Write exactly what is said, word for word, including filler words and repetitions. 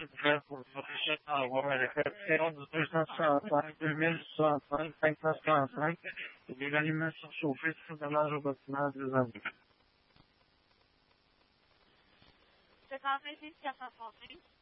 de prêt pour votre chèque d'envoi à réception de deux cent soixante-cinq, deux mille soixante-cinq, cinq cent quarante-cinq et des aliments surchauffés sur de l'âge au bâtiment des environs. C'est en fait quatre cent soixante-cinq.